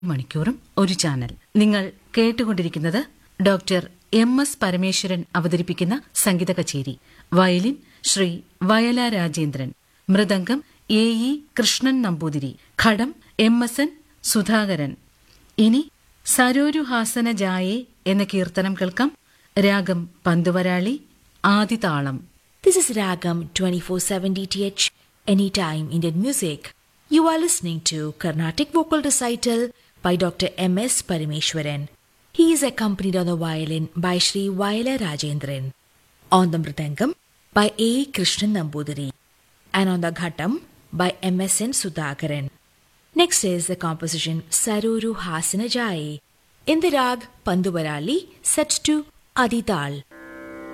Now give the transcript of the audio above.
മണിക്കൂറും ഒരു ചാനൽ. നിങ്ങൾ കേട്ടുകൊണ്ടിരിക്കുന്നത് ഡോക്ടർ എം.എസ്. പരമേശ്വരൻ അവതരിപ്പിക്കുന്ന സംഗീത കച്ചേരി. വയലിൻ ശ്രീ വയലാ രാജേന്ദ്രൻ, മൃദംഗം എ.ഇ. കൃഷ്ണൻ നമ്പൂതിരി, ഘടം എം.എസ്.എൻ. സുധാകരൻ. ഇനി സരോരുഹാസന ജായേ എന്ന കീർത്തനം കേൾക്കാം. രാഗം Pantuvarali, ആദിതാളം. This is Ragam 24/7 DTH, Anytime Indian Music. You are listening to Carnatic Vocal Recital by Dr. M.S. Parameshwaran. He is accompanied on the violin by Sri Vayala Rajendran, on the mridangam by A. Krishnan Nambudiri, and on the ghatam by M.S.N. Sudhakaran. Next is the composition Saruru Hasana Jaye in the rag Panduvarali set to Adital.